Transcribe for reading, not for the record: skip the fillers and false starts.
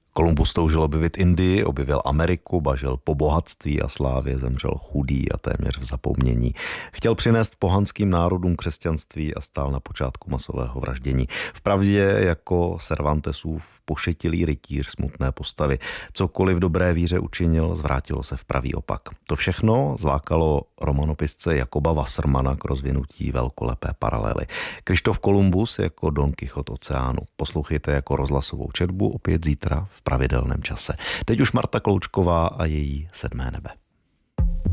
Kolumbus toužil objevit Indii, objevil Ameriku, bažil po bohatství a slávě, zemřel chudý a téměř v zapomnění. Chtěl přinést pohanským národům křesťanství a stál na počátku masového vraždění. Vpravdě jako Cervantesův pošetilý rytíř smutné postavy. Cokoliv v dobré víře učinil, zvrátilo se v pravý opak. To všechno zlákalo romanopisce Jakoba Wassermana k rozvinutí velkolepé paralely. Kryštof Kolumbus jako Don Kichot oceánu. Poslouchejte jako rozhlasovou četbu opět zítra v pravidelném čase. Teď už Marta Kloučková a její Sedmé nebe.